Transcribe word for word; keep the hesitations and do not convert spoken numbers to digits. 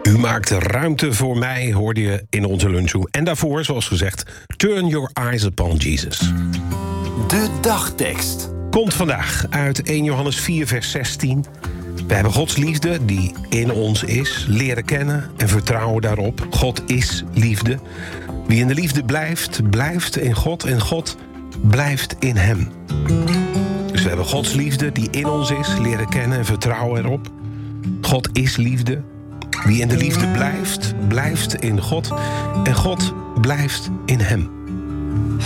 U maakte ruimte voor mij, hoorde je in onze lunchroom. En daarvoor, zoals gezegd, Turn Your Eyes Upon Jesus. De dagtekst Komt vandaag uit eerste Johannes vier, vers zestien. We hebben Gods liefde die in ons is, leren kennen en vertrouwen daarop. God is liefde. Wie in de liefde blijft, blijft in God en God blijft in hem. Dus we hebben Gods liefde die in ons is, leren kennen en vertrouwen erop. God is liefde. Wie in de liefde blijft, blijft in God en God blijft in hem.